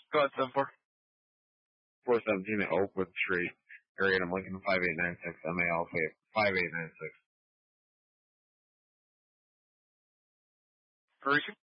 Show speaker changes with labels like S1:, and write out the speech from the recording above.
S1: Go ahead, 7-4.
S2: 417 at Oakwood Street, area I'm Lincoln 5896, MAL 5896.
S1: Parisi?